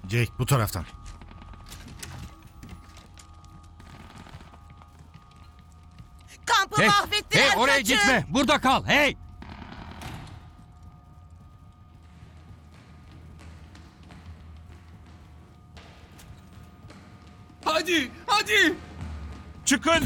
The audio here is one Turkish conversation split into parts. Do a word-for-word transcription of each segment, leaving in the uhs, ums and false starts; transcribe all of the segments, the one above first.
Jake bu taraftan. Kampı Hey, mahvettiler. hey oraya kaçın. gitme. Burada kal. Hey. Hadi, hadi. Çıkın.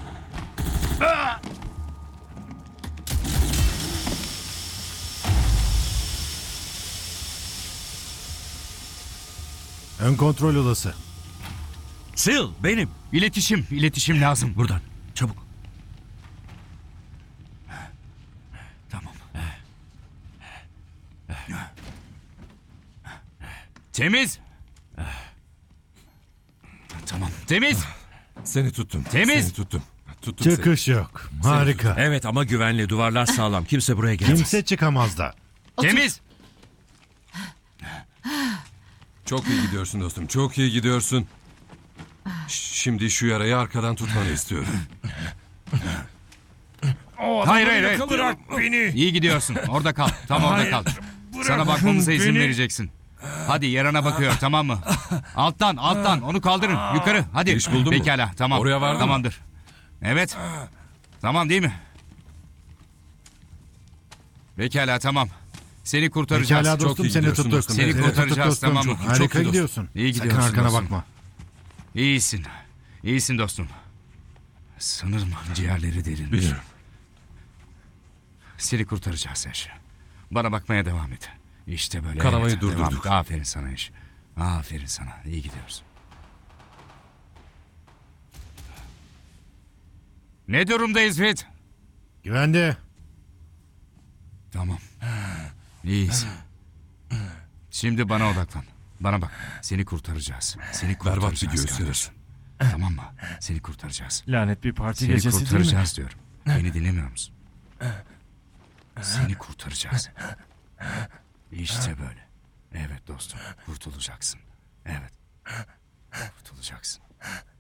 Ön kontrol odası. Sil benim. İletişim, iletişim lazım. Buradan. Çabuk. Tamam. Temiz. Tamam. Temiz. Seni tuttum. Temiz. Seni tuttum. Tuttum seni. Çıkış yok. Harika. Evet ama güvenli, duvarlar sağlam. Kimse buraya gelemez. Kimse çıkamaz da. Temiz. Çok iyi gidiyorsun dostum. Çok iyi gidiyorsun. Ş- Şimdi şu yarayı arkadan tutmanı istiyorum. Hayır hayır hayır. Bırak beni. İyi gidiyorsun. Orada kal. Tam orada kal. Sana bakmamıza izin vereceksin. Hadi yarana bakıyor, tamam mı? Alttan alttan onu kaldırın. Yukarı hadi. İş buldun mu? Pekala, tamam. Oraya vardın mı? Tamamdır. Evet. Tamam değil mi? Pekala, tamam. Seni kurtaracağız. Pekala Çok dostum iyi seni gidiyorsun tuttuk. dostum. Seni Seni kurtaracağız, tuttuk dostum. tamam mı? Çok Çok Harika iyi dostum. gidiyorsun. İyi Sakın gidiyorsun arkana dostum. bakma. İyisin. İyisin dostum. Sanırım ciğerleri derin. Biliyorum. Seni kurtaracağız Eş. Bana bakmaya devam et. İşte böyle. Kanamayı evet, devam durdurduk. et. Aferin sana Eş. Aferin sana. İyi gidiyorsun. Ne durumdayız Fit? Güvende. Tamam. İyiyiz. Şimdi bana odaklan. Bana bak. Seni kurtaracağız. Seni kurtaracağız. Berbat bir göğüs kardeşim. yarası. Tamam mı? Seni kurtaracağız. Lanet bir parti Seni gecesi değil mi? kurtaracağız diyorum. Beni dinlemiyor musun? Seni kurtaracağız. İşte böyle. Evet dostum. Kurtulacaksın. Evet. Kurtulacaksın.